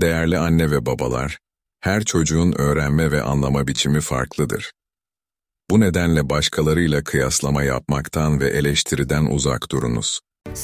Değerli anne ve babalar, her çocuğun öğrenme ve anlama biçimi farklıdır. Bu nedenle başkalarıyla kıyaslama yapmaktan ve eleştiriden uzak durunuz.